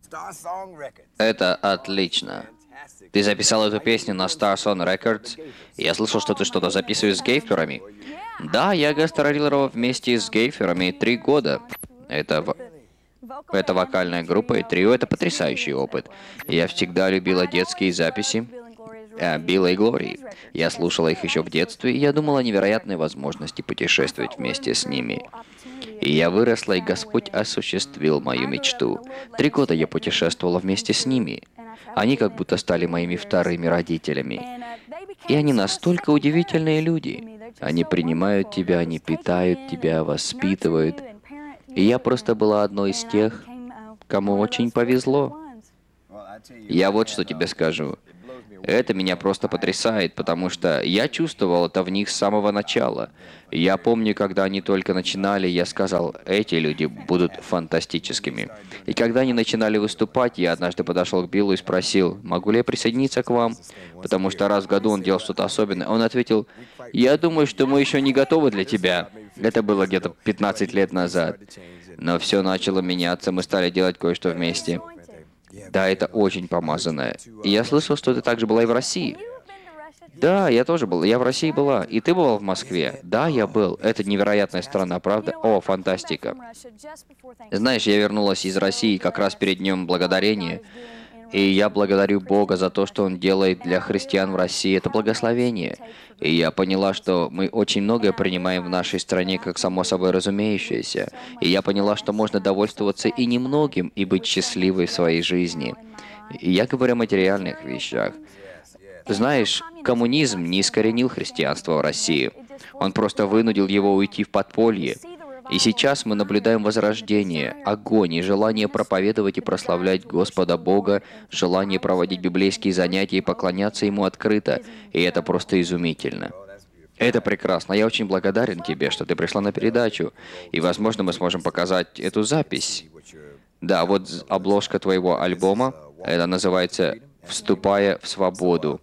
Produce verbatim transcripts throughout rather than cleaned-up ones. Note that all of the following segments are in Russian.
Это отлично. Ты записал эту песню на Star Song Records. Я слышал, что ты что-то записываешь с гейферами. Да, я гастролировал вместе с гейферами три года. Это, в- это вокальная группа и трио, это потрясающий опыт. Я всегда любила детские записи э, Билла и Глории. Я слушала их еще в детстве, и я думала о невероятной возможности путешествовать вместе с ними. И я выросла, и Господь осуществил мою мечту. Три года я путешествовала вместе с ними. Они как будто стали моими вторыми родителями. И они настолько удивительные люди. Они принимают тебя, они питают тебя, воспитывают. И я просто была одной из тех, кому очень повезло. Я вот что тебе скажу. Это меня просто потрясает, потому что я чувствовал это в них с самого начала. Я помню, когда они только начинали, я сказал, эти люди будут фантастическими. И когда они начинали выступать, я однажды подошел к Биллу и спросил, могу ли я присоединиться к вам? Потому что раз в году он делал что-то особенное. Он ответил, я думаю, что мы еще не готовы для тебя. Это было где-то пятнадцать лет назад. Но все начало меняться, мы стали делать кое-что вместе. Да, это очень помазанное. И я слышал, что ты также была и в России. Да, я тоже был. Я в России была. И ты бывал в Москве? Да, я был. Это невероятная страна, правда? О, фантастика. Знаешь, я вернулась из России как раз перед Днем Благодарения. И я благодарю Бога за то, что Он делает для христиан в России. Это благословение. И я поняла, что мы очень многое принимаем в нашей стране как само собой разумеющееся. И я поняла, что можно довольствоваться и немногим, и быть счастливой в своей жизни. И я говорю о материальных вещах. Знаешь, коммунизм не искоренил христианство в России. Он просто вынудил его уйти в подполье. И сейчас мы наблюдаем возрождение, огонь и желание проповедовать и прославлять Господа Бога, желание проводить библейские занятия и поклоняться Ему открыто. И это просто изумительно. Это прекрасно. Я очень благодарен тебе, что ты пришла на передачу. И, возможно, мы сможем показать эту запись. Да, вот з- обложка твоего альбома. Это называется «Вступая в свободу».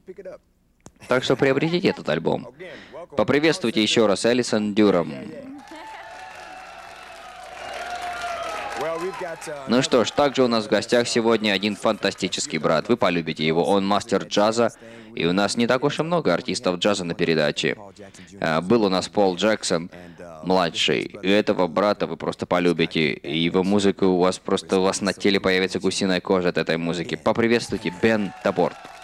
Так что приобретите этот альбом. Поприветствуйте еще раз Элисон Дюрам. Ну что ж, также у нас в гостях сегодня один фантастический брат. Вы полюбите его. Он мастер джаза. И у нас не так уж и много артистов джаза на передаче. А, Был у нас Пол Джексон, младший. И этого брата вы просто полюбите. И его музыку у вас просто у вас на теле появится гусиная кожа от этой музыки. Поприветствуйте Бен Таборт.